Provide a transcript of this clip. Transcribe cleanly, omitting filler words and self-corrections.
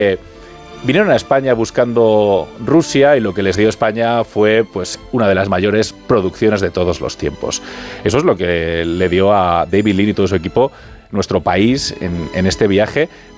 Vinieron a España buscando Rusia y lo que les dio España fue pues una de las mayores producciones de todos los tiempos. Eso es lo que le dio a David Lean y todo su equipo nuestro país en este viaje,